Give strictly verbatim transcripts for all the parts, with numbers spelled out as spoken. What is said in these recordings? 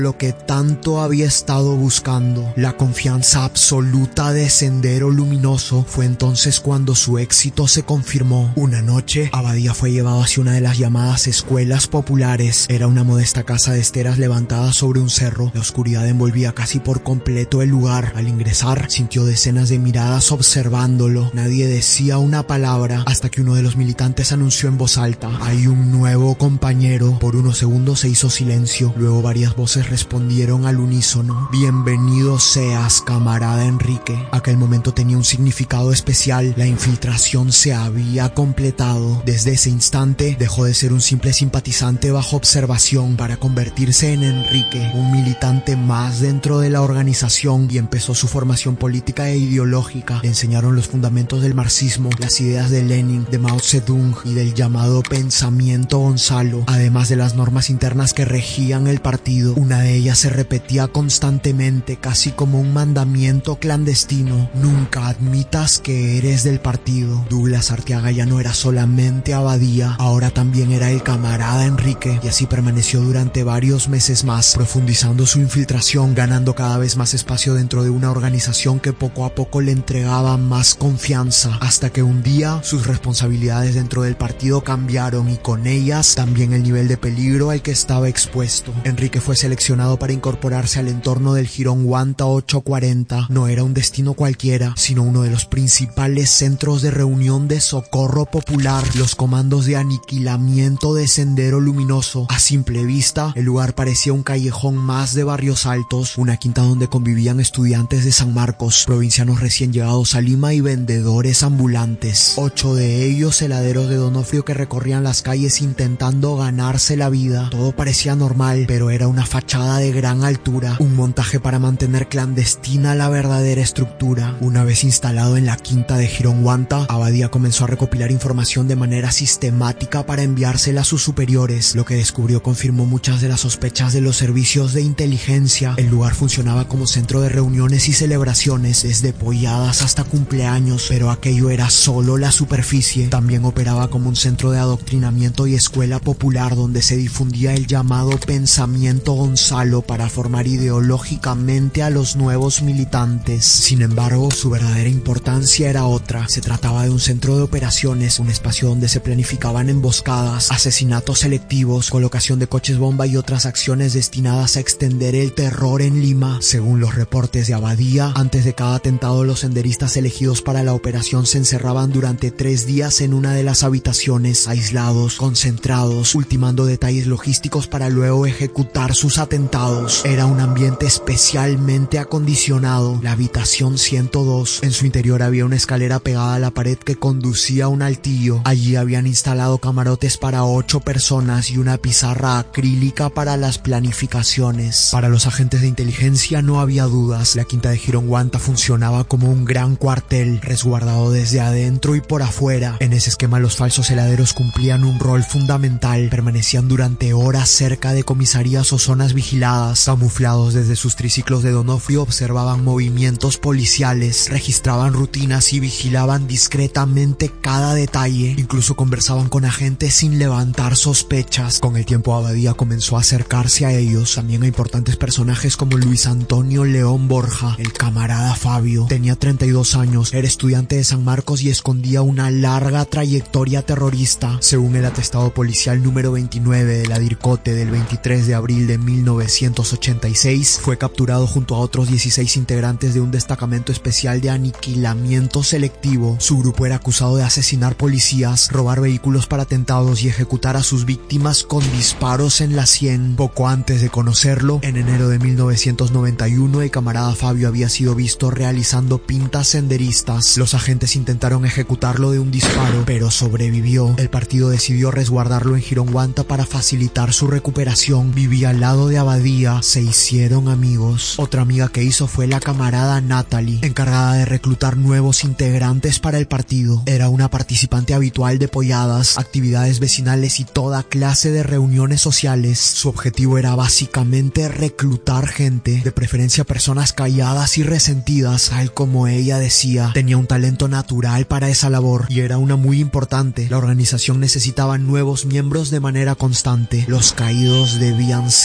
lo que tanto había estado buscando. La confianza absoluta de Sendero Luminoso fue entonces cuando su éxito se confirmó. Una noche, Abadía fue llevado hacia una de las llamadas escuelas populares. Era una modesta casa de esteras levantada sobre un cerro. La oscuridad envolvía casi por completo el lugar. Al ingresar, sintió decenas de miradas observándolo. Nadie decía una palabra hasta que uno de los militantes anunció en voz alta: "Hay un nuevo compañero". Por unos segundos se hizo silencio. Luego varias voces respondieron al unísono: "Bienvenido seas, camarada Enrique". Aquel momento tenía un significado especial. La infiltración se había completado. Desde ese instante dejó de ser un simple simpatizante bajo observación para convertirse en Enrique, un militante más dentro de la organización, y empezó su formación política e ideológica. Le enseñaron los fundamentos del marxismo, las ideas de Lenin, de Mao Zedong y del llamado pensamiento Gonzalo, además de las normas internas que regían el partido. Una de ellas se repetía constantemente, casi como un mandamiento clandestino: nunca admitas que eres del partido. Douglas Arteaga ya no era solamente Abadía, ahora también era el camarada Enrique, y así permaneció durante varios meses más, profundizando su infiltración, ganando cada vez más espacio dentro de una organización que poco a poco le entregaba más confianza, hasta que un día sus responsabilidades dentro del partido cambiaron, y con ellas también el nivel de peligro al que estaba expuesto. Enrique fue seleccionado para incorporarse al entorno del Jirón Guanta ochocientos cuarenta. No era un destino cualquiera, sino uno de los principales centros de reunión de socorro popular, los comandos de aniquilamiento de Sendero Luminoso. A simple vista, el lugar parecía un callejón más de Barrios Altos, una quinta donde convivían estudiantes de San Marcos, provincianos recién llegados a Lima y vendedores ambulantes. Ocho de ellos heladeros de Donofrio que recorrían las calles intentando ganarse la vida. Todo parecía normal, pero era una fachada de gran altura, un montaje para mantener clandestina la verdadera estructura. Una vez instalado en la quinta de Jirón Guanta, Abadía comenzó a recopilar información de manera sistemática para enviársela a sus superiores. Lo que descubrió confirmó muchas de las sospechas de los servicios de inteligencia. El lugar funcionaba como centro de reuniones y celebraciones, desde polladas hasta cumpleaños, pero aquello era solo la superficie. También operaba como un centro de adoctrinamiento y escuela popular donde se difundía el llamado pensamiento Gonzalo para formar ideológicamente a los nuevos militantes. Sin embargo, su verdadera importancia era otra. Se trataba de un centro de operaciones, un espacio donde se planificaban emboscadas, asesinatos selectivos, colocación de coches bomba y otras acciones destinadas a extender el terror en Lima. Según los reportes de Abadía, antes de cada atentado los senderistas elegidos para la operación se encerraban durante tres días en una de las habitaciones, aislados, concentrados, ultimando detalles logísticos para luego ejecutar sus atentados. Era un ambiente especialmente acondicionado. La habitación ciento dos, en su interior había una escalera pegada a la pared que conducía a un altillo. Allí habían instalado camarotes para ocho personas y una pizarra acrílica para las planificaciones. Para los agentes de inteligencia no había dudas. La quinta de Jirón Guanta funcionaba como un gran cuartel, resguardado desde adentro y por afuera. En ese esquema los falsos heladeros cumplían un rol fundamental. Permanecían durante horas cerca de comisarías o zonas vigiladas. Camuflados desde sus triciclos de Donofrio, observaban movimientos policiales, registraban rutinas y vigilaban discretamente cada detalle. Incluso conversaban con agentes sin levantar sospechas. Con el tiempo Abadía comenzó a acercarse a ellos, también a importantes personajes como Luis Antonio León Borja, el camarada Fabio. Tenía treinta y dos años, era estudiante de San Marcos y escondía una larga trayectoria terrorista. Según el atestado policial número veintinueve de la DIRCOTE del veintitrés de abril de mil novecientos ochenta y seis, fue capturado junto a otros dieciséis integrantes de un destacamento especial de aniquilamiento selectivo. Su grupo era acusado de asesinar policías, robar vehículos para atentados y ejecutar a sus víctimas con disparos en la sien. Poco antes de conocerlo, en enero de mil novecientos noventa y uno, el camarada Fabio había sido visto realizando pintas senderistas. Los agentes intentaron ejecutarlo de un disparo, pero sobrevivió. El partido decidió resguardarlo en Jirón Guanta para facilitar su recuperación. Vivía al lado de Abadía, se hicieron amigos. Otra amiga que hizo fue la camarada Natalie, encargada de reclutar nuevos integrantes para el partido. Era una participante habitual de polladas, actividades vecinales y toda clase de reuniones sociales. Su objetivo era básicamente reclutar gente, de preferencia personas calladas y resentidas. Tal como ella decía, tenía un talento natural para esa labor y era una muy importante. La organización necesitaba nuevos miembros de manera constante. Los caídos debían ser reemplazados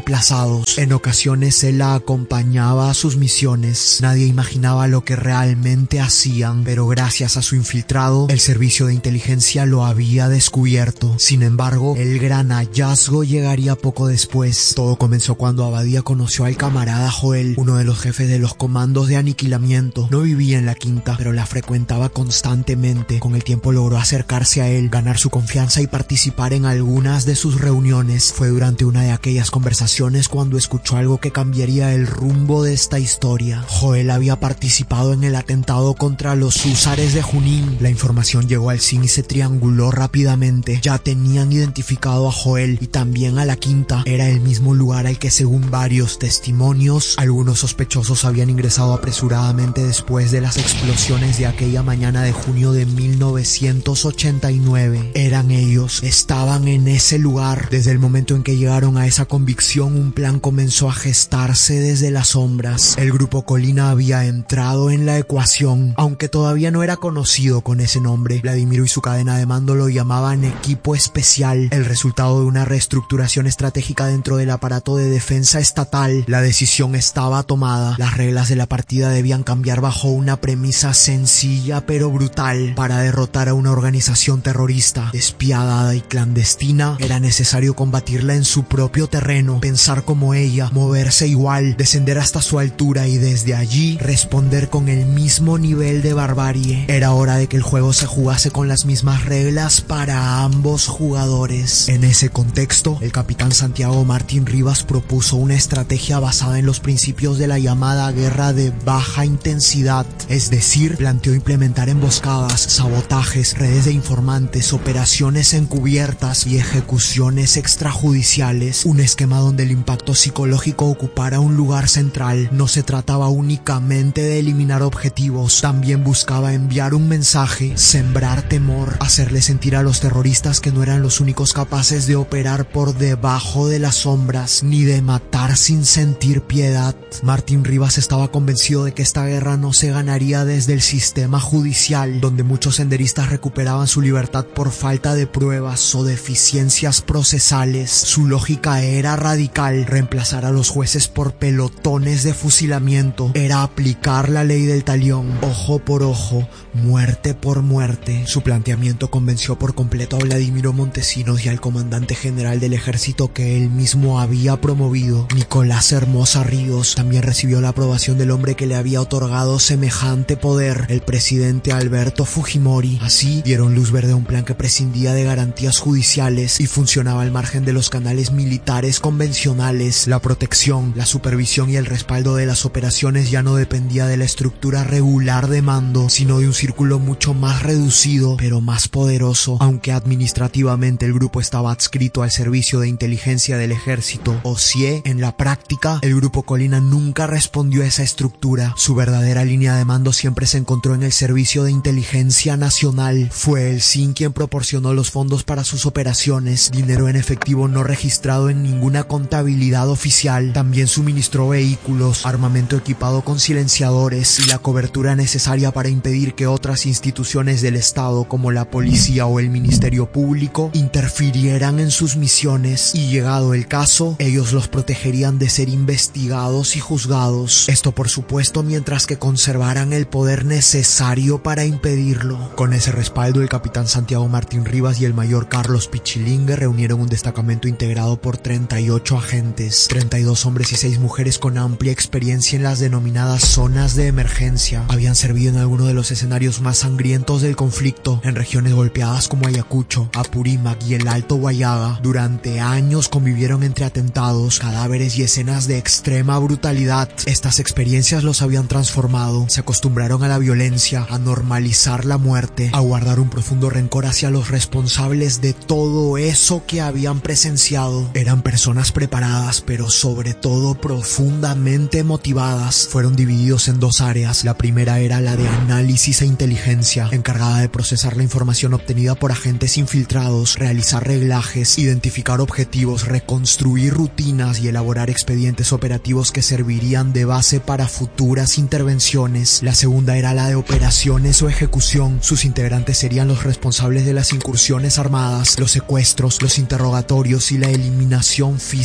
reemplazados. En ocasiones él la acompañaba a sus misiones. Nadie imaginaba lo que realmente hacían, pero gracias a su infiltrado, el servicio de inteligencia lo había descubierto. Sin embargo, el gran hallazgo llegaría poco después. Todo comenzó cuando Abadía conoció al camarada Joel, uno de los jefes de los comandos de aniquilamiento. No vivía en la quinta, pero la frecuentaba constantemente. Con el tiempo logró acercarse a él, ganar su confianza y participar en algunas de sus reuniones. Fue durante una de aquellas conversaciones cuando escuchó algo que cambiaría el rumbo de esta historia. Joel había participado en el atentado contra los húsares de Junín. La información llegó al C I N y se trianguló rápidamente. Ya tenían identificado a Joel y también a la quinta. Era el mismo lugar al que, según varios testimonios, algunos sospechosos habían ingresado apresuradamente después de las explosiones de aquella mañana de junio de mil novecientos ochenta y nueve. Eran ellos, estaban en ese lugar. Desde el momento en que llegaron a esa convicción, un plan comenzó a gestarse desde las sombras. El grupo Colina había entrado en la ecuación, aunque todavía no era conocido con ese nombre. Vladimiro y su cadena de mando lo llamaban Equipo Especial, el resultado de una reestructuración estratégica dentro del aparato de defensa estatal. La decisión estaba tomada. Las reglas de la partida debían cambiar bajo una premisa sencilla pero brutal. Para derrotar a una organización terrorista despiadada y clandestina, era necesario combatirla en su propio terreno, pensar como ella, moverse igual, descender hasta su altura y desde allí responder con el mismo nivel de barbarie. Era hora de que el juego se jugase con las mismas reglas para ambos jugadores. En ese contexto, el capitán Santiago Martín Rivas propuso una estrategia basada en los principios de la llamada guerra de baja intensidad, es decir, planteó implementar emboscadas, sabotajes, redes de informantes, operaciones encubiertas y ejecuciones extrajudiciales, un esquema donde el impacto psicológico ocupara un lugar central. No se trataba únicamente de eliminar objetivos, también buscaba enviar un mensaje, sembrar temor, hacerle sentir a los terroristas que no eran los únicos capaces de operar por debajo de las sombras, ni de matar sin sentir piedad. Martín Rivas estaba convencido de que esta guerra no se ganaría desde el sistema judicial, donde muchos senderistas recuperaban su libertad por falta de pruebas o deficiencias procesales. Su lógica era radical: reemplazar a los jueces por pelotones de fusilamiento. Era aplicar la ley del talión, ojo por ojo, muerte por muerte. Su planteamiento convenció por completo a Vladimiro Montesinos y al comandante general del ejército que él mismo había promovido, Nicolás Hermosa Ríos. También recibió la aprobación del hombre que le había otorgado semejante poder, el presidente Alberto Fujimori. Así dieron luz verde a un plan que prescindía de garantías judiciales y funcionaba al margen de los canales militares convencionales. La protección, la supervisión y el respaldo de las operaciones ya no dependía de la estructura regular de mando, sino de un círculo mucho más reducido, pero más poderoso. Aunque administrativamente el grupo estaba adscrito al Servicio de Inteligencia del Ejército, o S I E, en la práctica, el grupo Colina nunca respondió a esa estructura. Su verdadera línea de mando siempre se encontró en el Servicio de Inteligencia Nacional. Fue el S I N quien proporcionó los fondos para sus operaciones, dinero en efectivo no registrado en ninguna contabilidad oficial. También suministró vehículos, armamento equipado con silenciadores y la cobertura necesaria para impedir que otras instituciones del Estado como la policía o el Ministerio Público interfirieran en sus misiones, y llegado el caso, ellos los protegerían de ser investigados y juzgados. Esto, por supuesto, mientras que conservaran el poder necesario para impedirlo. Con ese respaldo, el capitán Santiago Martín Rivas y el mayor Carlos Pichilingue reunieron un destacamento integrado por treinta y ocho agentes, treinta y dos hombres y seis mujeres con amplia experiencia en las denominadas zonas de emergencia. Habían servido en algunos de los escenarios más sangrientos del conflicto, en regiones golpeadas como Ayacucho, Apurímac y el Alto Guayaga. Durante años convivieron entre atentados, cadáveres y escenas de extrema brutalidad. Estas experiencias los habían transformado. Se acostumbraron a la violencia, a normalizar la muerte, a guardar un profundo rencor hacia los responsables de todo eso que habían presenciado. Eran personas preparadas, pero sobre todo profundamente motivadas. Fueron divididos en dos áreas. La primera era la de análisis e inteligencia, encargada de procesar la información obtenida por agentes infiltrados, realizar reglajes, identificar objetivos, reconstruir rutinas y elaborar expedientes operativos que servirían de base para futuras intervenciones. La segunda era la de operaciones o ejecución. Sus integrantes serían los responsables de las incursiones armadas, los secuestros, los interrogatorios y la eliminación física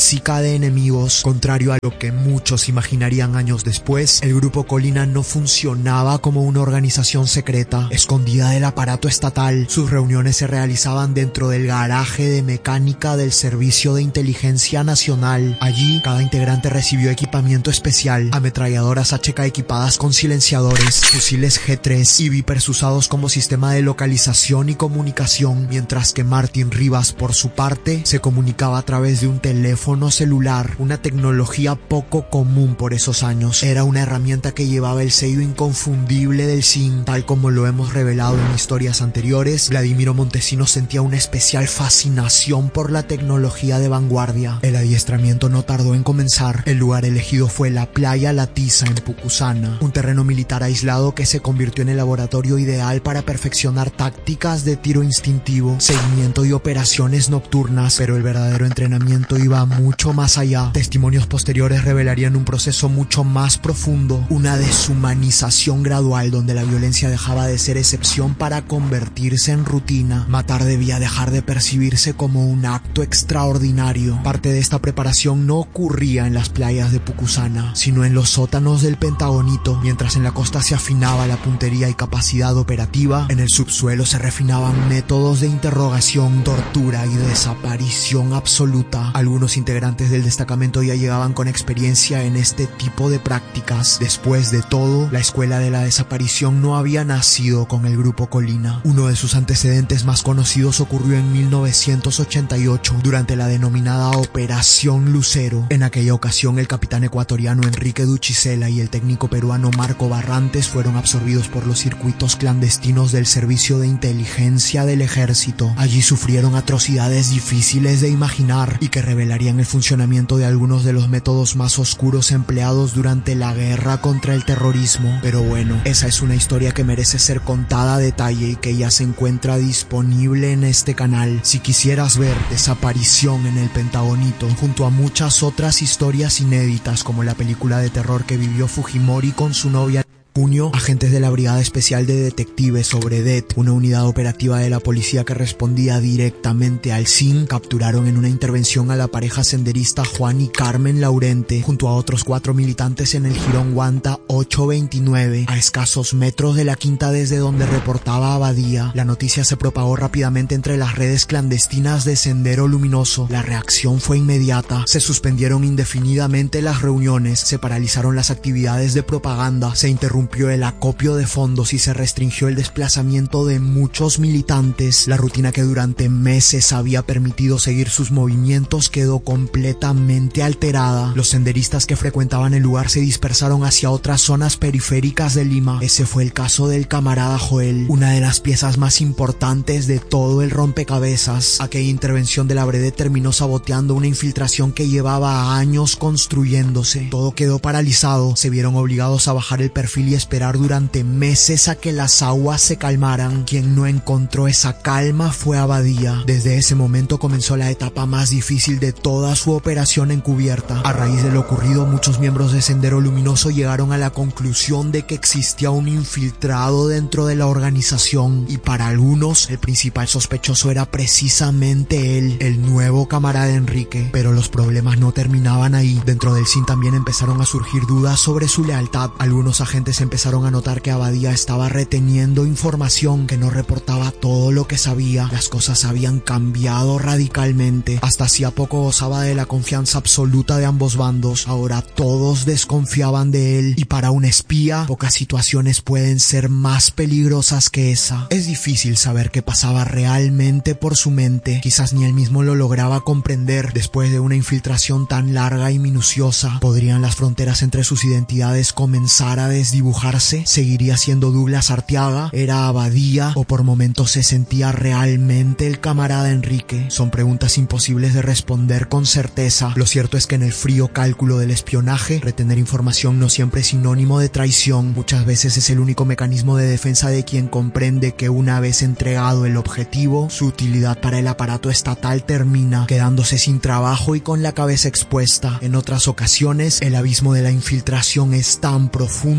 física de enemigos. Contrario a lo que muchos imaginarían años después, el Grupo Colina no funcionaba como una organización secreta, escondida del aparato estatal. Sus reuniones se realizaban dentro del garaje de mecánica del Servicio de Inteligencia Nacional. Allí, cada integrante recibió equipamiento especial, ametralladoras H K equipadas con silenciadores, fusiles G tres y Vipers usados como sistema de localización y comunicación, mientras que Martín Rivas, por su parte, se comunicaba a través de un teléfono celular, una tecnología poco común por esos años. Era una herramienta que llevaba el sello inconfundible del S I N. Tal como lo hemos revelado en historias anteriores, Vladimiro Montesinos sentía una especial fascinación por la tecnología de vanguardia. El adiestramiento no tardó en comenzar. El lugar elegido fue la playa La Tiza en Pucusana, un terreno militar aislado que se convirtió en el laboratorio ideal para perfeccionar tácticas de tiro instintivo, seguimiento y operaciones nocturnas, pero el verdadero entrenamiento iba mucho más allá. Testimonios posteriores revelarían un proceso mucho más profundo, una deshumanización gradual donde la violencia dejaba de ser excepción para convertirse en rutina. Matar debía dejar de percibirse como un acto extraordinario. Parte de esta preparación no ocurría en las playas de Pucusana, sino en los sótanos del Pentagonito. Mientras en la costa se afinaba la puntería y capacidad operativa, en el subsuelo se refinaban métodos de interrogación, tortura y desaparición absoluta. Algunos integrantes del destacamento ya llegaban con experiencia en este tipo de prácticas. Después de todo, la escuela de la desaparición no había nacido con el Grupo Colina. Uno de sus antecedentes más conocidos ocurrió en mil novecientos ochenta y ocho, durante la denominada Operación Lucero. En aquella ocasión, el capitán ecuatoriano Enrique Duchicela y el técnico peruano Marco Barrantes fueron absorbidos por los circuitos clandestinos del Servicio de Inteligencia del Ejército. Allí sufrieron atrocidades difíciles de imaginar y que revelarían el funcionamiento de algunos de los métodos más oscuros empleados durante la guerra contra el terrorismo. Pero bueno, esa es una historia que merece ser contada a detalle y que ya se encuentra disponible en este canal. Si quisieras ver Desaparición en el Pentagonito, junto a muchas otras historias inéditas como la película de terror que vivió Fujimori con su novia, junio, agentes de la Brigada Especial de Detectives sobre D E T, una unidad operativa de la policía que respondía directamente al S I N, capturaron en una intervención a la pareja senderista Juan y Carmen Laurente, junto a otros cuatro militantes en el jirón Guanta ochocientos veintinueve, a escasos metros de la quinta desde donde reportaba Abadía. La noticia se propagó rápidamente entre las redes clandestinas de Sendero Luminoso. La reacción fue inmediata. Se suspendieron indefinidamente las reuniones, se paralizaron las actividades de propaganda, se interrumpió el acopio de fondos y se restringió el desplazamiento de muchos militantes. La rutina que durante meses había permitido seguir sus movimientos quedó completamente alterada. Los senderistas que frecuentaban el lugar se dispersaron hacia otras zonas periféricas de Lima. Ese fue el caso del camarada Joel, una de las piezas más importantes de todo el rompecabezas. Aquella intervención de la Brede terminó saboteando una infiltración que llevaba años construyéndose. Todo quedó paralizado. Se vieron obligados a bajar el perfil y esperar durante meses a que las aguas se calmaran. Quien no encontró esa calma fue Abadía. Desde ese momento comenzó la etapa más difícil de toda su operación encubierta. A raíz de lo ocurrido, muchos miembros de Sendero Luminoso llegaron a la conclusión de que existía un infiltrado dentro de la organización, y para algunos el principal sospechoso era precisamente él, el nuevo camarada Enrique. Pero los problemas no terminaban ahí. Dentro del S I N también empezaron a surgir dudas sobre su lealtad. Algunos agentes empezaron a notar que Abadía estaba reteniendo información, que no reportaba todo lo que sabía. Las cosas habían cambiado radicalmente. Hasta hacía poco gozaba de la confianza absoluta de ambos bandos. Ahora todos desconfiaban de él, y para un espía, pocas situaciones pueden ser más peligrosas que esa. Es difícil saber qué pasaba realmente por su mente. Quizás ni él mismo lo lograba comprender. Después de una infiltración tan larga y minuciosa, ¿podrían las fronteras entre sus identidades comenzar a desdibujarse? ¿Seguiría siendo Douglas Arteaga? ¿Era Abadía? ¿O por momentos se sentía realmente el camarada Enrique? Son preguntas imposibles de responder con certeza. Lo cierto es que en el frío cálculo del espionaje, retener información no siempre es sinónimo de traición. Muchas veces es el único mecanismo de defensa de quien comprende que una vez entregado el objetivo, su utilidad para el aparato estatal termina, quedándose sin trabajo y con la cabeza expuesta. En otras ocasiones, el abismo de la infiltración es tan profundo que el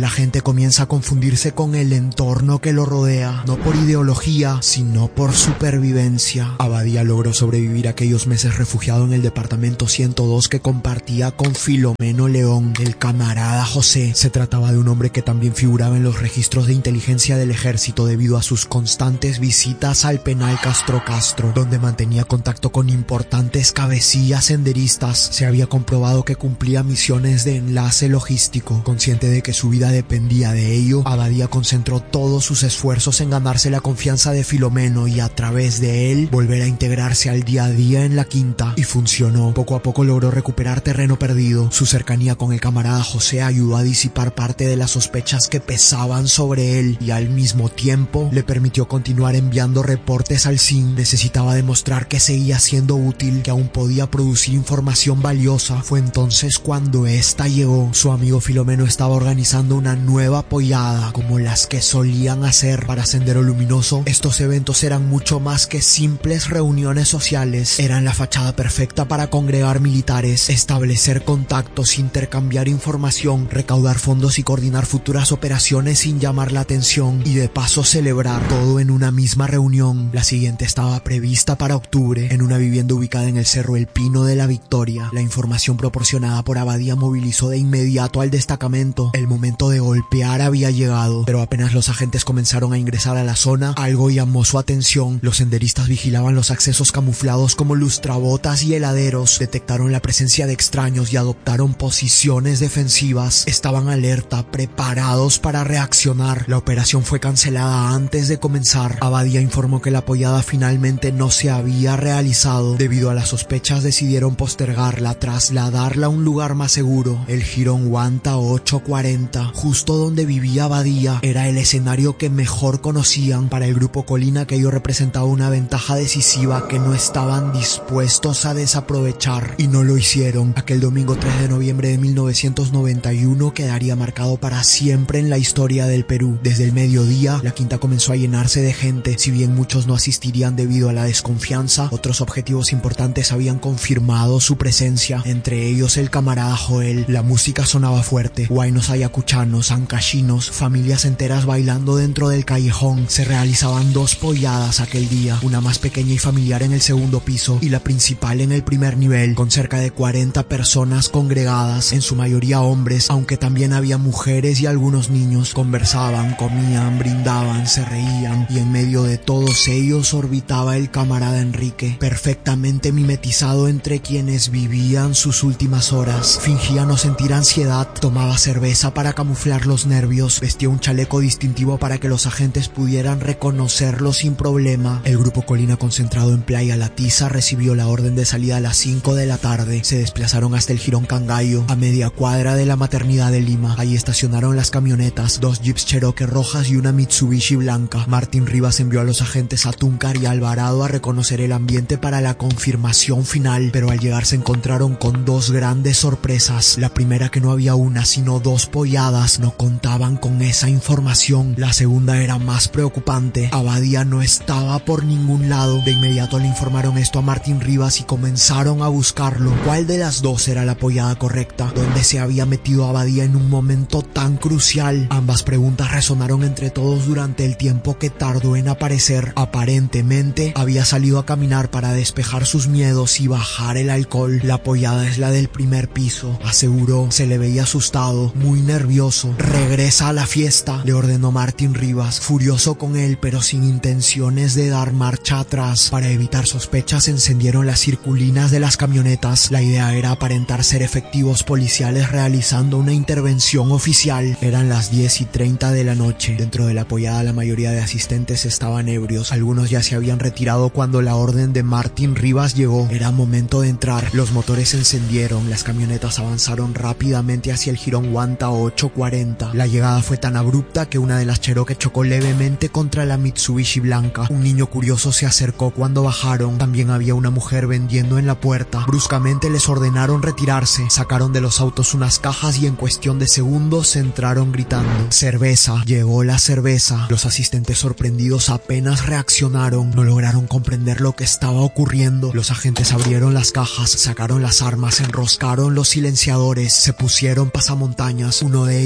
la gente comienza a confundirse con el entorno que lo rodea, no por ideología, sino por supervivencia. Abadía logró sobrevivir aquellos meses refugiado en el departamento ciento dos que compartía con Filomeno León, el camarada José. Se trataba de un hombre que también figuraba en los registros de inteligencia del ejército debido a sus constantes visitas al penal Castro Castro, donde mantenía contacto con importantes cabecillas senderistas. Se había comprobado que cumplía misiones de enlace logístico. Consciente de que su vida dependía de ello, Abadía concentró todos sus esfuerzos en ganarse la confianza de Filomeno y a través de él volver a integrarse al día a día en la quinta, y funcionó. Poco a poco logró recuperar terreno perdido. Su cercanía con el camarada José ayudó a disipar parte de las sospechas que pesaban sobre él y al mismo tiempo le permitió continuar enviando reportes al C I N. Necesitaba demostrar que seguía siendo útil, que aún podía producir información valiosa. Fue entonces cuando esta llegó. Su amigo Filomeno estaba organizando una nueva pollada, como las que solían hacer para Sendero Luminoso. Estos eventos eran mucho más que simples reuniones sociales. Eran la fachada perfecta para congregar militares, establecer contactos, intercambiar información, recaudar fondos y coordinar futuras operaciones sin llamar la atención, y de paso celebrar todo en una misma reunión. La siguiente estaba prevista para octubre, en una vivienda ubicada en el Cerro El Pino de la Victoria. La información proporcionada por Abadía movilizó de inmediato al destacamento. El momento de golpear había llegado, pero apenas los agentes comenzaron a ingresar a la zona, algo llamó su atención. Los senderistas vigilaban los accesos camuflados como lustrabotas y heladeros. Detectaron la presencia de extraños y adoptaron posiciones defensivas. Estaban alerta, preparados para reaccionar. La operación fue cancelada antes de comenzar. Abadía informó que la pollada finalmente no se había realizado. Debido a las sospechas, decidieron postergarla, trasladarla a un lugar más seguro. El Jirón Guanta ocho cuarenta, justo donde vivía Abadía, era el escenario que mejor conocían. Para el grupo Colina, aquello representaba una ventaja decisiva que no estaban dispuestos a desaprovechar, y no lo hicieron. Aquel domingo tres de noviembre de mil novecientos noventa y uno quedaría marcado para siempre en la historia del Perú. Desde el mediodía, la quinta comenzó a llenarse de gente. Si bien muchos no asistirían debido a la desconfianza, otros objetivos importantes habían confirmado su presencia, entre ellos el camarada Joel. La música sonaba fuerte, huaynos ayacuchanos, ancachinos, familias enteras bailando dentro del callejón. Se realizaban dos polladas aquel día, una más pequeña y familiar en el segundo piso y la principal en el primer nivel, con cerca de cuarenta personas congregadas, en su mayoría hombres, aunque también había mujeres y algunos niños. Conversaban, comían, brindaban, se reían, y en medio de todos ellos orbitaba el camarada Enrique, perfectamente mimetizado entre quienes vivían sus últimas horas. Fingía no sentir ansiedad, tomaba cerveza para camuflar los nervios, vestía un chaleco distintivo para que los agentes pudieran reconocerlo sin problema. El grupo Colina, concentrado en Playa La Tiza, recibió la orden de salida a las cinco de la tarde. Se desplazaron hasta el Jirón Cangallo, a media cuadra de la Maternidad de Lima. Ahí estacionaron las camionetas, dos Jeeps Cherokee rojas y una Mitsubishi blanca. Martín Rivas envió a los agentes a Túncar y Alvarado a reconocer el ambiente para la confirmación final, pero al llegar se encontraron con dos grandes sorpresas. La primera, que no había una sino dos polladas. No contaban con esa información. La segunda era más preocupante. Abadía no estaba por ningún lado. De inmediato le informaron esto a Martín Rivas y comenzaron a buscarlo. ¿Cuál de las dos era la pollada correcta? ¿Dónde se había metido Abadía en un momento tan crucial? Ambas preguntas resonaron entre todos durante el tiempo que tardó en aparecer. Aparentemente había salido a caminar para despejar sus miedos y bajar el alcohol. La pollada es la del primer piso, aseguró. Se le veía asustado, muy nervioso. Regresa a la fiesta, le ordenó Martín Rivas, furioso con él pero sin intenciones de dar marcha atrás. Para evitar sospechas, encendieron las circulinas de las camionetas. La idea era aparentar ser efectivos policiales realizando una intervención oficial. Eran las diez y treinta de la noche. Dentro de la pollada, la mayoría de asistentes estaban ebrios. Algunos ya se habían retirado cuando la orden de Martín Rivas llegó. Era momento de entrar. Los motores se encendieron. Las camionetas avanzaron rápidamente hacia el Jirón Guanta ocho cuarenta. La llegada fue tan abrupta que una de las Cherokee chocó levemente contra la Mitsubishi blanca. Un niño curioso se acercó cuando bajaron. También había una mujer vendiendo en la puerta. Bruscamente les ordenaron retirarse. Sacaron de los autos unas cajas y en cuestión de segundos entraron gritando: ¡cerveza! Llegó la cerveza. Los asistentes, sorprendidos, apenas reaccionaron. No lograron comprender lo que estaba ocurriendo. Los agentes abrieron las cajas, sacaron las armas, enroscaron los silenciadores, se pusieron pasamontañas. Uno de ellos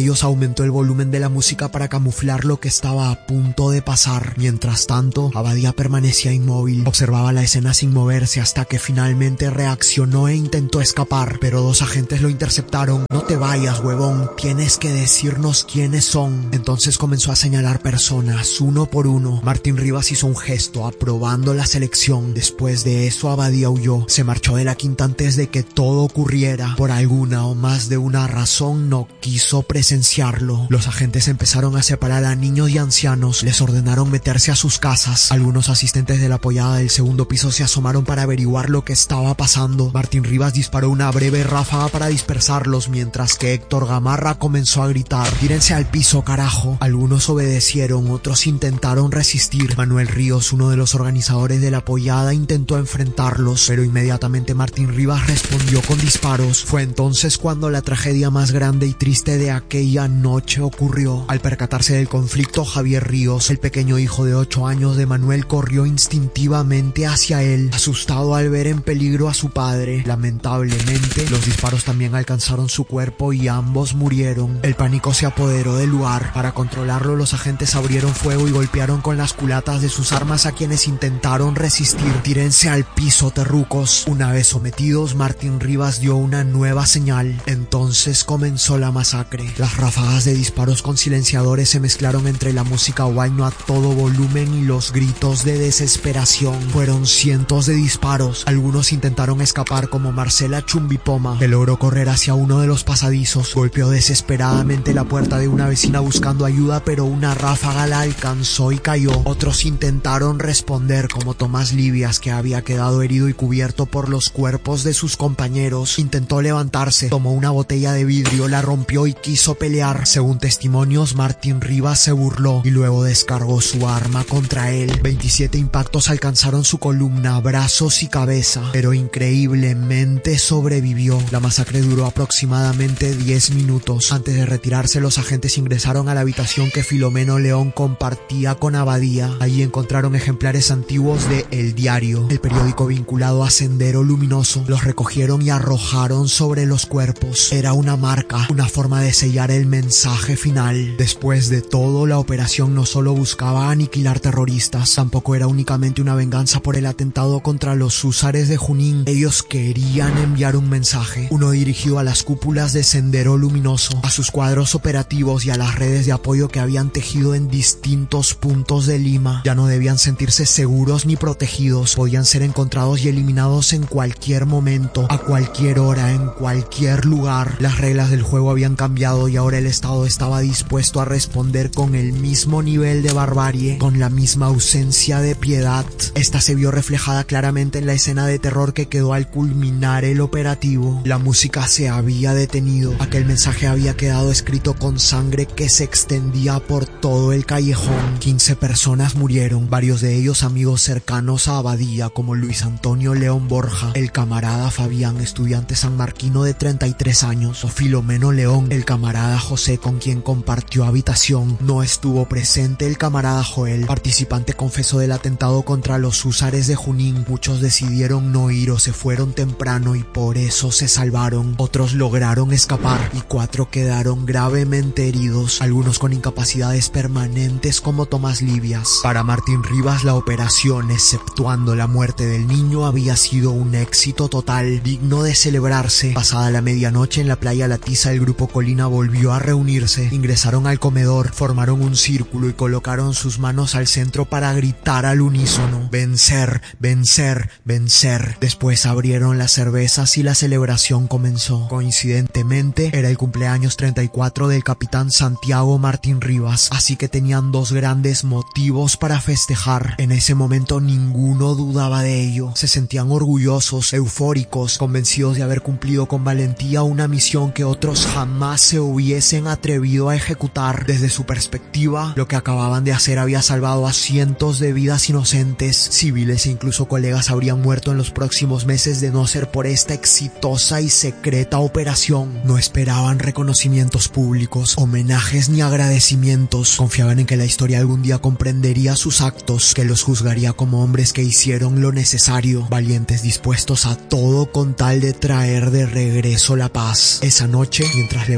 ellos aumentó el volumen de la música para camuflar lo que estaba a punto de pasar. Mientras tanto, Abadía permanecía inmóvil, observaba la escena sin moverse hasta que finalmente reaccionó e intentó escapar, pero dos agentes lo interceptaron. No te vayas, huevón, tienes que decirnos quiénes son. Entonces comenzó a señalar personas, uno por uno. Martín Rivas hizo un gesto, aprobando la selección. Después de eso, Abadía huyó. Se marchó de la quinta antes de que todo ocurriera. Por alguna o más de una razón, no quiso presenciarlo. Los agentes empezaron a separar a niños y ancianos. Les ordenaron meterse a sus casas. Algunos asistentes de la pollada del segundo piso se asomaron para averiguar lo que estaba pasando. Martín Rivas disparó una breve ráfaga para dispersarlos, mientras que Héctor Gamarra comenzó a gritar: "Tírense al piso, carajo". Algunos obedecieron, otros intentaron resistir. Manuel Ríos, uno de los organizadores de la pollada, intentó enfrentarlos, pero inmediatamente Martín Rivas respondió con disparos. Fue entonces cuando la tragedia más grande y triste de aquella noche ocurrió. Al percatarse del conflicto, Javier Ríos, el pequeño hijo de ocho años de Manuel, corrió instintivamente hacia él, asustado al ver en peligro a su padre. Lamentablemente, los disparos también alcanzaron su cuerpo y ambos murieron. El pánico se apoderó del lugar. Para controlarlo, los agentes abrieron fuego y golpearon con las culatas de sus armas a quienes intentaron resistir. "Tírense al piso, terrucos". Una vez sometidos, Martín Rivas dio una nueva señal. Entonces comenzó la masacre. Las ráfagas de disparos con silenciadores se mezclaron entre la música huayno a todo volumen y los gritos de desesperación. Fueron cientos de disparos. Algunos intentaron escapar, como Marcela Chumbipoma, que logró correr hacia uno de los pasadizos. Golpeó desesperadamente la puerta de una vecina buscando ayuda, pero una ráfaga la alcanzó y cayó. Otros intentaron responder, como Tomás Libias, que había quedado herido y cubierto por los cuerpos de sus compañeros. Intentó levantarse, tomó una botella de vidrio, la rompió y quiso pelear. Según testimonios, Martín Rivas se burló y luego descargó su arma contra él. veintisiete impactos alcanzaron su columna, brazos y cabeza, pero increíblemente sobrevivió. La masacre duró aproximadamente diez minutos. Antes de retirarse, los agentes ingresaron a la habitación que Filomeno León compartía con Abadía. Allí encontraron ejemplares antiguos de El Diario, el periódico vinculado a Sendero Luminoso. Los recogieron y arrojaron sobre los cuerpos. Era una marca, una forma de sellar el mensaje final. Después de todo, la operación no solo buscaba aniquilar terroristas, tampoco era únicamente una venganza por el atentado contra los húsares de Junín. Ellos querían enviar un mensaje, uno dirigido a las cúpulas de Sendero Luminoso, a sus cuadros operativos y a las redes de apoyo que habían tejido en distintos puntos de Lima. Ya no debían sentirse seguros ni protegidos, podían ser encontrados y eliminados en cualquier momento, a cualquier hora, en cualquier lugar. Las reglas del juego habían cambiado y ahora el Estado estaba dispuesto a responder con el mismo nivel de barbarie, con la misma ausencia de piedad. Esta se vio reflejada claramente en la escena de terror que quedó al culminar el operativo. La música se había detenido, aquel mensaje había quedado escrito con sangre que se extendía por todo el callejón. quince personas murieron, varios de ellos amigos cercanos a Abadía, como Luis Antonio León Borja, el camarada Fabián, estudiante sanmarquino de treinta y tres años, o Filomeno León, el camarada José, con quien compartió habitación. No estuvo presente el camarada Joel, participante confeso del atentado contra los húsares de Junín. Muchos decidieron no ir o se fueron temprano y por eso se salvaron. Otros lograron escapar y cuatro quedaron gravemente heridos, algunos con incapacidades permanentes como Tomás Libias. Para Martín Rivas, la operación, exceptuando la muerte del niño, había sido un éxito total, digno de celebrarse. Pasada la medianoche en la playa La Tiza, el grupo Colina volvió a reunirse. Ingresaron al comedor, formaron un círculo y colocaron sus manos al centro para gritar al unísono: vencer, vencer, vencer. Después abrieron las cervezas y la celebración comenzó. Coincidentemente, era el cumpleaños treinta y cuatro del capitán Santiago Martín Rivas, así que tenían dos grandes motivos para festejar. En ese momento ninguno dudaba de ello. Se sentían orgullosos, eufóricos, convencidos de haber cumplido con valentía una misión que otros jamás se hubiesen atrevido a ejecutar. Desde su perspectiva, lo que acababan de hacer había salvado a cientos de vidas inocentes. Civiles e incluso colegas habrían muerto en los próximos meses de no ser por esta exitosa y secreta operación. No esperaban reconocimientos públicos, homenajes ni agradecimientos. Confiaban en que la historia algún día comprendería sus actos, que los juzgaría como hombres que hicieron lo necesario, valientes dispuestos a todo con tal de traer de regreso la paz. Esa noche, mientras levantaban los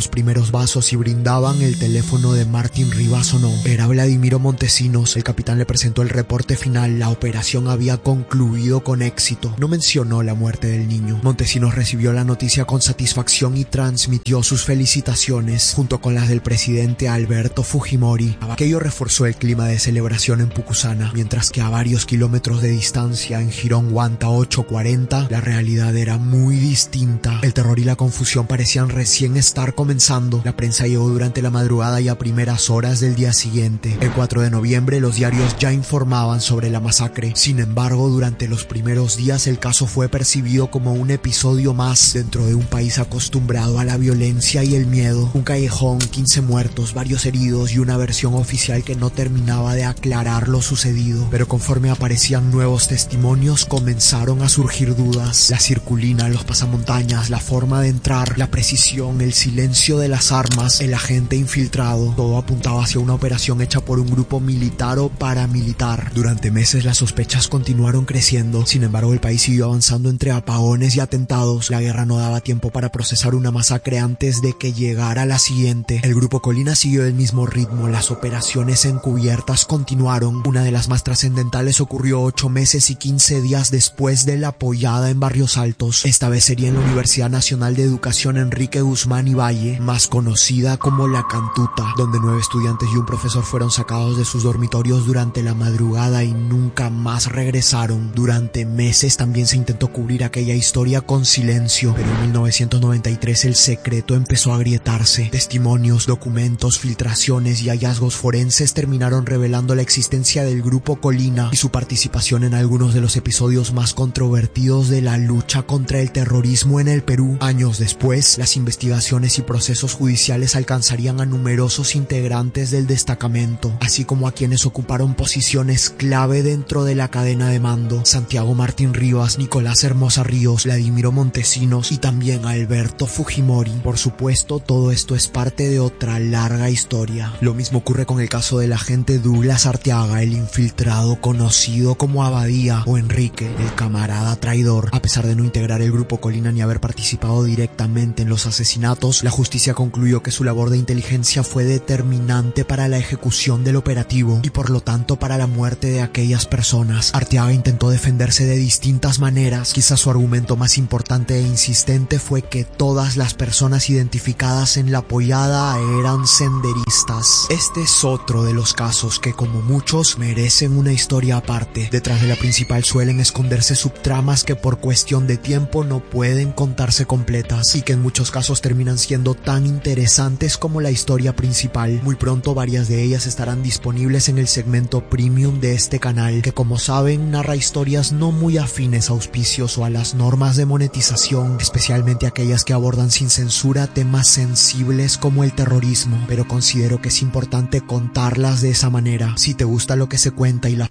los primeros vasos y brindaban, el teléfono de Martín Rivas sonó. Era Vladimiro Montesinos. El capitán le presentó el reporte final. La operación había concluido con éxito. No mencionó la muerte del niño. Montesinos recibió la noticia con satisfacción y transmitió sus felicitaciones junto con las del presidente Alberto Fujimori. Aquello reforzó el clima de celebración en Pucusana, mientras que a varios kilómetros de distancia, en Girón Guanta ochocientos cuarenta, la realidad era muy distinta. El terror y la confusión parecían recién estar comenzando. La prensa llegó durante la madrugada y a primeras horas del día siguiente. El cuatro de noviembre los diarios ya informaban sobre la masacre. Sin embargo, durante los primeros días el caso fue percibido como un episodio más dentro de un país acostumbrado a la violencia y el miedo. Un callejón, quince muertos, varios heridos y una versión oficial que no terminaba de aclarar lo sucedido. Pero conforme aparecían nuevos testimonios, comenzaron a surgir dudas. La circulina, los pasamontañas, la forma de entrar, la precisión, el silencio de las armas, el agente infiltrado, todo apuntaba hacia una operación hecha por un grupo militar o paramilitar. Durante meses las sospechas continuaron creciendo. Sin embargo, el país siguió avanzando entre apagones y atentados. La guerra no daba tiempo para procesar una masacre antes de que llegara la siguiente. El grupo Colina siguió el mismo ritmo. Las operaciones encubiertas continuaron. Una de las más trascendentales ocurrió ocho meses y quince días después de la apoyada en Barrios Altos. Esta vez sería en la Universidad Nacional de Educación Enrique Guzmán y Valle, más conocida como La Cantuta, donde nueve estudiantes y un profesor fueron sacados de sus dormitorios durante la madrugada y nunca más regresaron. Durante meses también se intentó cubrir aquella historia con silencio, pero en mil novecientos noventa y tres el secreto empezó a agrietarse. Testimonios, documentos, filtraciones y hallazgos forenses terminaron revelando la existencia del grupo Colina y su participación en algunos de los episodios más controvertidos de la lucha contra el terrorismo en el Perú. Años después, las investigaciones y procesos judiciales alcanzarían a numerosos integrantes del destacamento, así como a quienes ocuparon posiciones clave dentro de la cadena de mando: Santiago Martín Rivas, Nicolás Hermosa Ríos, Vladimiro Montesinos y también Alberto Fujimori. Por supuesto, todo esto es parte de otra larga historia. Lo mismo ocurre con el caso del agente Douglas Arteaga, el infiltrado conocido como Abadía, o Enrique, el camarada traidor. A pesar de no integrar el grupo Colina ni haber participado directamente en los asesinatos, la justicia concluyó que su labor de inteligencia fue determinante para la ejecución del operativo y por lo tanto para la muerte de aquellas personas. Arteaga intentó defenderse de distintas maneras. Quizás su argumento más importante e insistente fue que todas las personas identificadas en la pollada eran senderistas. Este es otro de los casos que, como muchos, merecen una historia aparte. Detrás de la principal suelen esconderse subtramas que por cuestión de tiempo no pueden contarse completas y que en muchos casos terminan siendo tan interesantes como la historia principal. Muy pronto varias de ellas estarán disponibles en el segmento premium de este canal, que, como saben, narra historias no muy afines a auspicios o a las normas de monetización, especialmente aquellas que abordan sin censura temas sensibles como el terrorismo, pero considero que es importante contarlas de esa manera. Si te gusta lo que se cuenta y la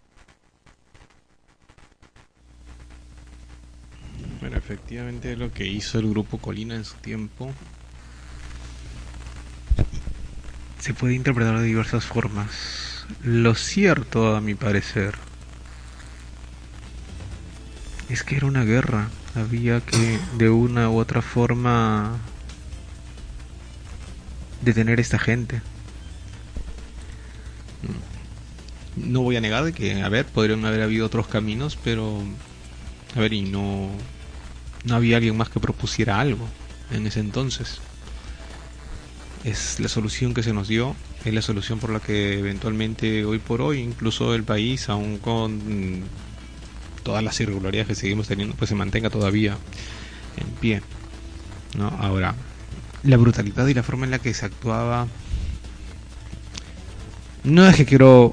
Bueno, efectivamente lo que hizo el grupo Colina en su tiempo se puede interpretar de diversas formas. Lo cierto, a mi parecer, es que era una guerra. Había que, de una u otra forma, detener a esta gente. No voy a negar de que, a ver, podrían haber habido otros caminos, pero, a ver, y no... no había alguien más que propusiera algo en ese entonces. Es la solución que se nos dio, es la solución por la que eventualmente hoy por hoy incluso el país, aún con todas las irregularidades que seguimos teniendo, pues se mantenga todavía en pie, ¿no? Ahora, la brutalidad y la forma en la que se actuaba, no es que quiero,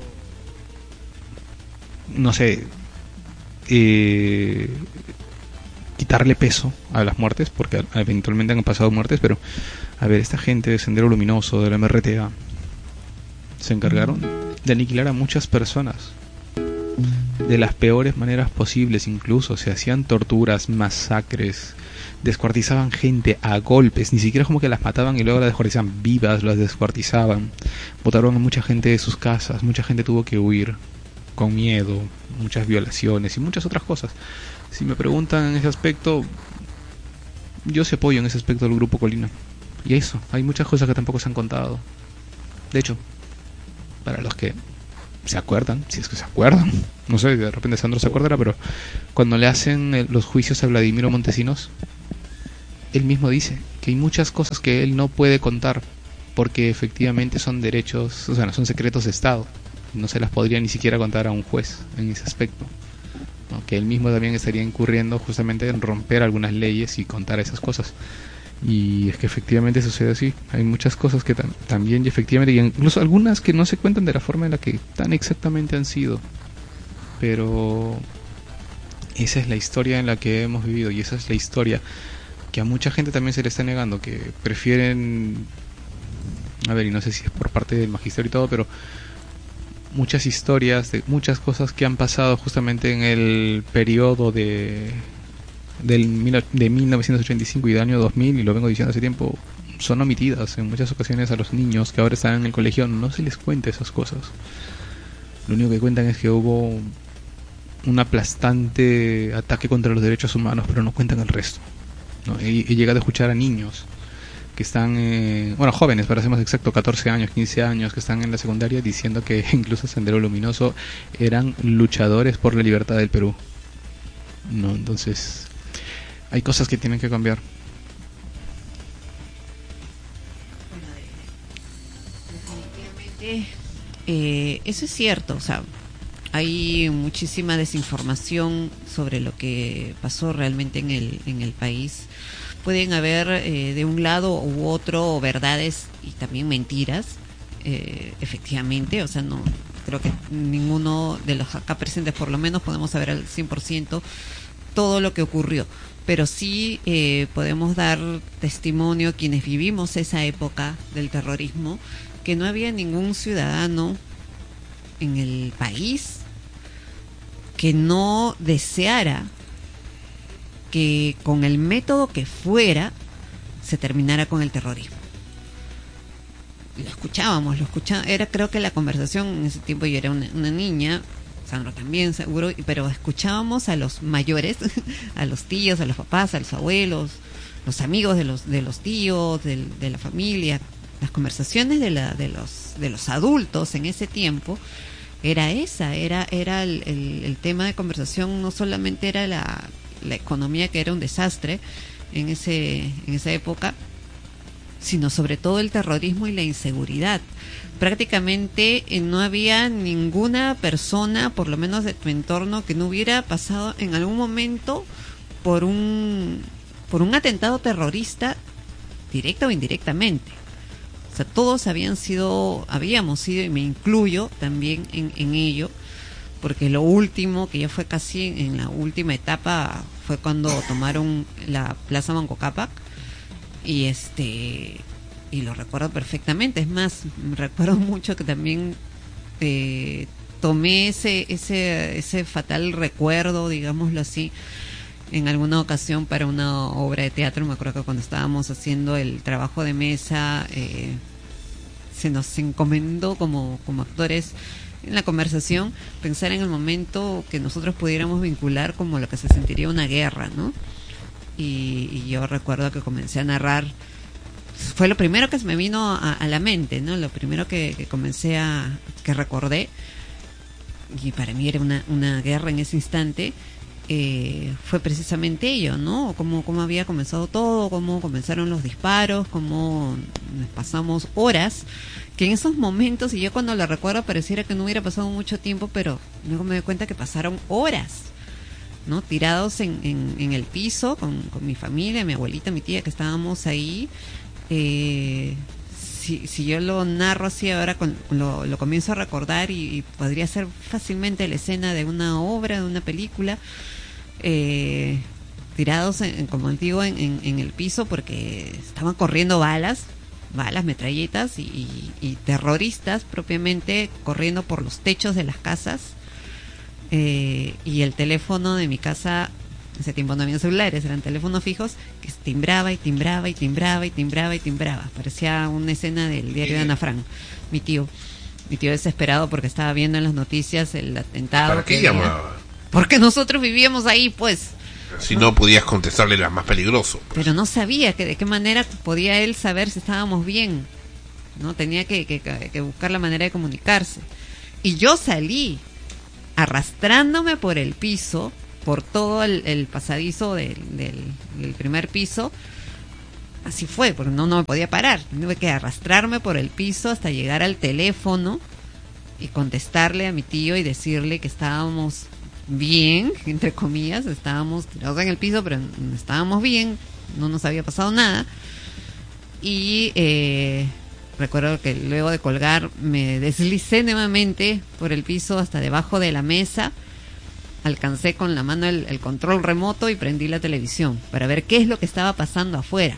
no sé, eh, quitarle peso a las muertes, porque eventualmente han pasado muertes, pero a ver, esta gente de Sendero Luminoso, de la M R T A, se encargaron de aniquilar a muchas personas de las peores maneras posibles. Incluso se hacían torturas, masacres, descuartizaban gente a golpes, ni siquiera como que las mataban y luego las descuartizaban vivas, las descuartizaban, botaron a mucha gente de sus casas, mucha gente tuvo que huir con miedo, muchas violaciones y muchas otras cosas. Si me preguntan en ese aspecto, yo sí apoyo en ese aspecto del grupo Colina. Y eso, hay muchas cosas que tampoco se han contado. De hecho, para los que se acuerdan, si es que se acuerdan, no sé, de repente Sandro se acordará, pero cuando le hacen el, los juicios a Vladimiro Montesinos, él mismo dice que hay muchas cosas que él no puede contar porque efectivamente son derechos, o sea, no son secretos de Estado, no se las podría ni siquiera contar a un juez en ese aspecto, ¿no? Que él mismo también estaría incurriendo justamente en romper algunas leyes y contar esas cosas. Y es que efectivamente sucede así. Hay muchas cosas que tam- también y efectivamente, y incluso algunas que no se cuentan de la forma en la que tan exactamente han sido, pero esa es la historia en la que hemos vivido y esa es la historia que a mucha gente también se le está negando, que prefieren, a ver, y no sé si es por parte del magisterio y todo, pero muchas historias de muchas cosas que han pasado justamente en el periodo de del mil- de mil novecientos ochenta y cinco y del año dos mil, y lo vengo diciendo hace tiempo, son omitidas en muchas ocasiones. A los niños que ahora están en el colegio no se les cuenta esas cosas. Lo único que cuentan es que hubo un aplastante ataque contra los derechos humanos, pero no cuentan el resto, ¿no? He, he llegado a escuchar a niños que están, eh, bueno, jóvenes, para ser más exacto, catorce años, quince años, que están en la secundaria, diciendo que incluso Sendero Luminoso eran luchadores por la libertad del Perú, ¿no? Entonces, hay cosas que tienen que cambiar. Definitivamente, eh, eso es cierto. O sea, hay muchísima desinformación sobre lo que pasó realmente en el en el país. Pueden haber eh, de un lado u otro verdades y también mentiras, eh, efectivamente. O sea, no creo que ninguno de los acá presentes, por lo menos, podemos saber al cien por ciento todo lo que ocurrió. Pero sí eh, podemos dar testimonio, quienes vivimos esa época del terrorismo, que no había ningún ciudadano en el país que no deseara que con el método que fuera se terminara con el terrorismo. Lo escuchábamos, lo escuchábamos. Era, creo que la conversación en ese tiempo, yo era una, una niña, Sandro también seguro, pero escuchábamos a los mayores, a los tíos, a los papás, a los abuelos, los amigos de los de los tíos, de, de la familia, las conversaciones de la de los de los adultos en ese tiempo. Era esa, era era el, el, el tema de conversación. No solamente era la, la economía, que era un desastre en ese en esa época, sino sobre todo el terrorismo y la inseguridad. Prácticamente eh, no había ninguna persona, por lo menos de tu entorno, que no hubiera pasado en algún momento por un por un atentado terrorista, directa o indirectamente. O sea, todos habían sido, habíamos sido, y me incluyo también en, en ello, porque lo último, que ya fue casi en la última etapa, fue cuando tomaron la Plaza Manco Cápac, y este y lo recuerdo perfectamente. Es más, recuerdo mucho que también eh, tomé ese ese ese fatal recuerdo, digámoslo así, en alguna ocasión para una obra de teatro. Me acuerdo que cuando estábamos haciendo el trabajo de mesa, eh, se nos encomendó como como actores en la conversación pensar en el momento que nosotros pudiéramos vincular como lo que se sentiría una guerra, ¿no? Y, y yo recuerdo que comencé a narrar. Fue lo primero que se me vino a, a la mente, ¿no? Lo primero que, que comencé a... que recordé, y para mí era una, una guerra en ese instante, eh, fue precisamente ello, ¿no? Cómo, cómo había comenzado todo, cómo comenzaron los disparos, cómo nos pasamos horas, que en esos momentos, y yo cuando lo recuerdo pareciera que no hubiera pasado mucho tiempo, pero luego me doy cuenta que pasaron horas, ¿no? Tirados en, en, en el piso con, con mi familia, mi abuelita, mi tía, que estábamos ahí. Eh, si, si yo lo narro así ahora, con, lo, lo comienzo a recordar, y, y podría ser fácilmente la escena de una obra, de una película, eh, tirados, en, como digo, en, en, en el piso, porque estaban corriendo balas, balas, metralletas y, y, y terroristas propiamente corriendo por los techos de las casas. Eh, y el teléfono de mi casa, en ese tiempo no había celulares, eran teléfonos fijos, que timbraba y timbraba y timbraba y timbraba y timbraba. Parecía una escena del diario de Ana Frank. Mi tío, mi tío desesperado porque estaba viendo en las noticias el atentado. ¿Para qué llamaba? Porque nosotros vivíamos ahí, pues. Si no, no podías contestarle las más peligroso. Pues. Pero no sabía que de qué manera podía él saber si estábamos bien. No tenía que, que, que buscar la manera de comunicarse. Y yo salí arrastrándome por el piso, por todo el, el pasadizo del, del, del primer piso. Así fue, porque no, no me podía parar. Tuve que arrastrarme por el piso hasta llegar al teléfono y contestarle a mi tío y decirle que estábamos bien, entre comillas, estábamos tirados en el piso, pero estábamos bien, no nos había pasado nada. Y eh, recuerdo que luego de colgar me deslicé nuevamente por el piso hasta debajo de la mesa, alcancé con la mano el, el control remoto y prendí la televisión para ver qué es lo que estaba pasando afuera.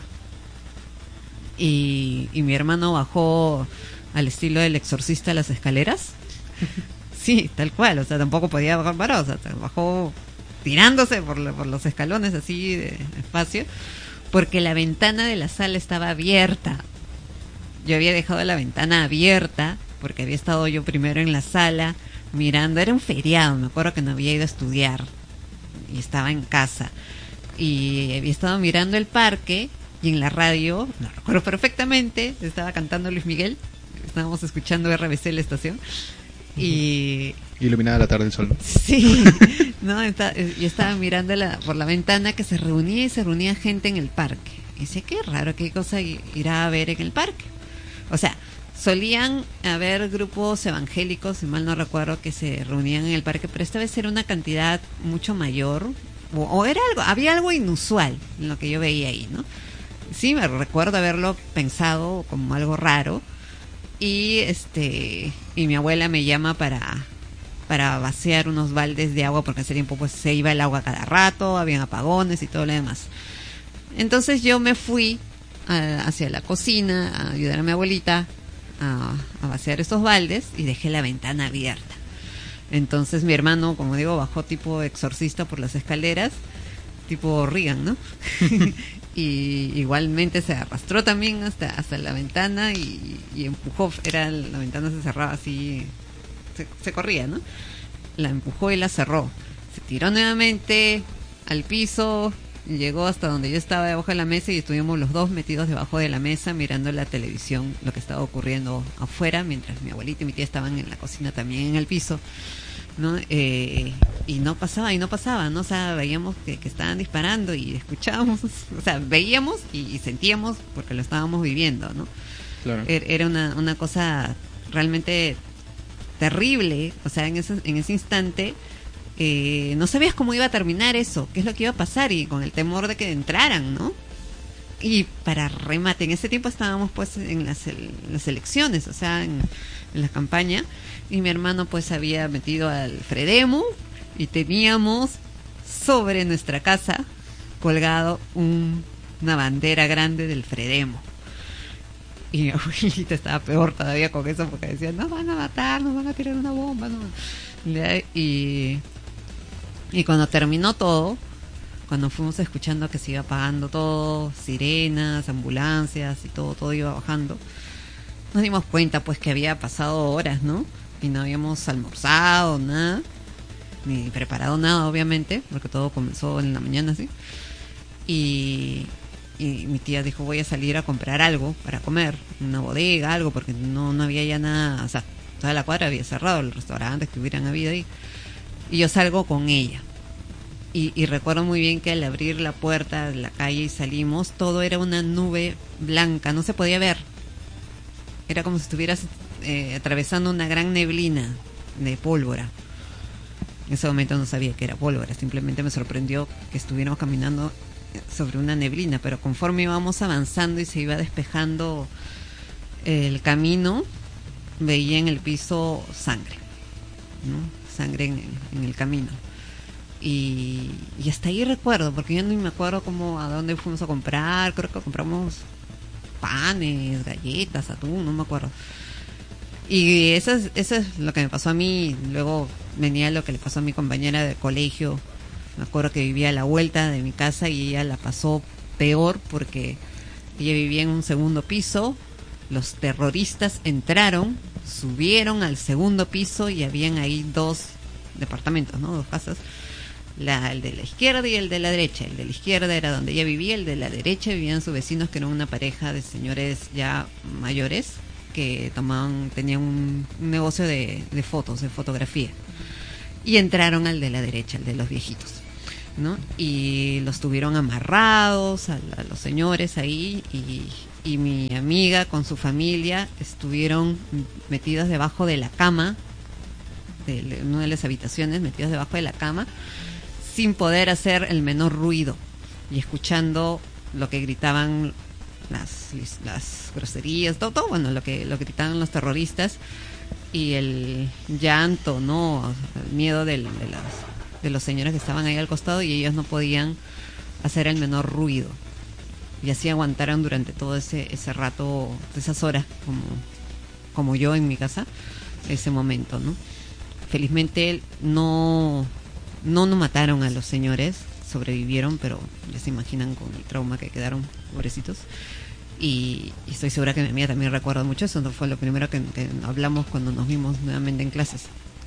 Y, y mi hermano bajó al estilo del exorcista las escaleras. Sí, tal cual, o sea, tampoco podía bajar parado, o sea, bajó tirándose por, por los escalones así de espacio, porque la ventana de la sala estaba abierta. Yo había dejado la ventana abierta porque había estado yo primero en la sala mirando, era un feriado, me acuerdo que no había ido a estudiar y estaba en casa y había estado mirando el parque y en la radio, lo recuerdo perfectamente, estaba cantando Luis Miguel, estábamos escuchando R B C la estación y iluminada la tarde del sol. Sí, no, está, yo estaba mirando la, por la ventana que se reunía y se reunía gente en el parque. Y sé qué raro, qué cosa irá a ver en el parque. O sea, solían haber grupos evangélicos, si mal no recuerdo, que se reunían en el parque, pero esta vez era una cantidad mucho mayor, o, o era algo, había algo inusual en lo que yo veía ahí, ¿no? Sí, me recuerdo haberlo pensado como algo raro. Y este y mi abuela me llama para para vaciar unos baldes de agua, porque hace tiempo pues se iba el agua cada rato, habían apagones y todo lo demás. Entonces yo me fui a, hacia la cocina a ayudar a mi abuelita a, a vaciar estos baldes y dejé la ventana abierta. Entonces mi hermano, como digo, bajó tipo exorcista por las escaleras, tipo Regan, ¿no? Y igualmente se arrastró también hasta hasta la ventana y, y empujó, era la ventana se cerraba así, se, se corría, ¿no? La empujó y la cerró. Se tiró nuevamente al piso, llegó hasta donde yo estaba debajo de la mesa y estuvimos los dos metidos debajo de la mesa mirando la televisión, lo que estaba ocurriendo afuera, mientras mi abuelita y mi tía estaban en la cocina también en el piso, ¿no? Eh, y no pasaba, y no pasaba, ¿no? O sea, veíamos que, que estaban disparando y escuchábamos, o sea, veíamos y, y sentíamos porque lo estábamos viviendo, ¿no? Claro. Era una, una cosa realmente terrible, o sea, en ese, en ese instante eh, no sabías cómo iba a terminar eso, qué es lo que iba a pasar y con el temor de que entraran, ¿no? Y para remate, en ese tiempo estábamos pues en las, en las elecciones, o sea, en, en la campaña, y mi hermano pues había metido al Fredemu y teníamos sobre nuestra casa colgado un, una bandera grande del Fredemu. Y mi abuelita estaba peor todavía con eso porque decía, nos van a matar, nos van a tirar una bomba, ¿no? Y, y cuando terminó todo, cuando fuimos escuchando que se iba apagando todo, sirenas, ambulancias y todo, todo iba bajando, nos dimos cuenta pues que había pasado horas, ¿no? Y no habíamos almorzado, nada, ni preparado nada, obviamente, porque todo comenzó en la mañana, ¿sí? Y, y mi tía dijo, voy a salir a comprar algo para comer, una bodega, algo, porque no, no había ya nada, o sea, toda la cuadra había cerrado, los restaurantes que hubieran habido ahí. Y yo salgo con ella. Y, y recuerdo muy bien que al abrir la puerta de la calle y salimos, todo era una nube blanca, no se podía ver. Era como si estuvieras eh, atravesando una gran neblina de pólvora. En ese momento no sabía que era pólvora, simplemente me sorprendió que estuviéramos caminando sobre una neblina, pero conforme íbamos avanzando y se iba despejando el camino, veía en el piso sangre, ¿no? Sangre en, en el camino. Y, y hasta ahí recuerdo, porque yo no me acuerdo cómo, a dónde fuimos a comprar, creo que compramos panes, galletas, atún, no me acuerdo. Y eso es, eso es lo que me pasó a mí. Luego venía lo que le pasó a mi compañera de colegio. Me acuerdo que vivía a la vuelta de mi casa y ella la pasó peor porque ella vivía en un segundo piso. Los terroristas entraron, subieron al segundo piso y habían ahí dos departamentos, ¿no? Dos casas. la, el de la izquierda y el de la derecha. El de la izquierda era donde ella vivía, el de la derecha vivían sus vecinos, que eran una pareja de señores ya mayores que tomaban, tenían un, un negocio de, de fotos, de fotografía. Y entraron al de la derecha, el de los viejitos, ¿no? Y los tuvieron amarrados a, a los señores ahí, y, y mi amiga con su familia estuvieron metidas debajo de la cama, de una de las habitaciones, metidos debajo de la cama, sin poder hacer el menor ruido y escuchando lo que gritaban las, las groserías, todo, todo, bueno, lo que, lo que gritaban los terroristas, y el llanto, ¿no? El miedo del, de, las, de los señores que estaban ahí al costado, y ellos no podían hacer el menor ruido. Y así aguantaron durante todo ese, ese rato, esas horas, como, como yo en mi casa, ese momento, ¿no? Felizmente no, no nos mataron a los señores, sobrevivieron, pero ya se imaginan con el trauma que quedaron, pobrecitos. Y, y estoy segura que mi amiga también recuerda mucho eso. No fue lo primero que, que hablamos cuando nos vimos nuevamente en clases.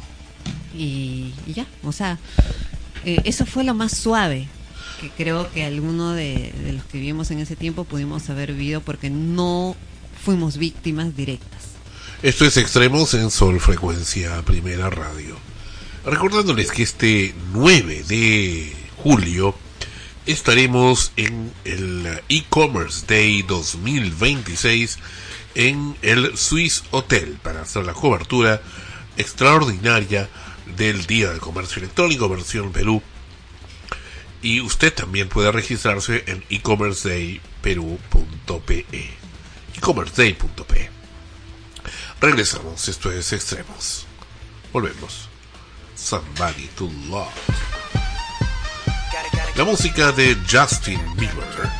Y, y ya, o sea, eh, eso fue lo más suave que creo que alguno de, de los que vivimos en ese tiempo pudimos haber vivido, porque no fuimos víctimas directas. Esto es Extremos en Sol Frecuencia Primera Radio. Recordándoles que este nueve de julio estaremos en el E-Commerce Day dos mil veintiséis en el Swiss Hotel para hacer la cobertura extraordinaria del Día del Comercio Electrónico versión Perú. Y usted también puede registrarse en e commerce day perú punto pe. e commerce day punto pe. Regresamos, esto es Extremos. Volvemos. Somebody to Love. La música de Justin Bieber.